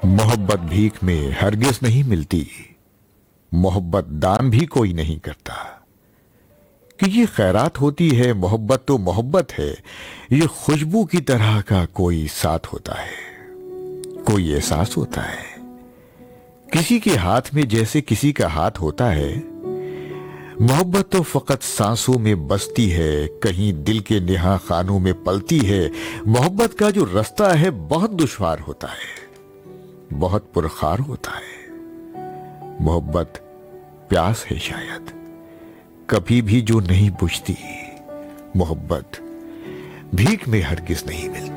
मोहब्बत भीख में हरगिज नहीं मिलती, मोहब्बत दान भी कोई नहीं करता। कि ये खैरात होती है, मोहब्बत तो मोहब्बत है, ये खुशबू की तरह का कोई साथ होता है, कोई एहसास होता है। किसी के हाथ में जैसे किसी का हाथ होता है। मोहब्बत तो फकत सांसों में बसती है, कहीं दिल के नेहा खानों में पलती है। मोहब्बत का जो रास्ता है बहुत दुश्वार होता है, बहुत पुरखार होता है। मोहब्बत प्यास है शायद, कभी भी जो नहीं बुझती। मोहब्बत भीख में हरगिज नहीं मिलती।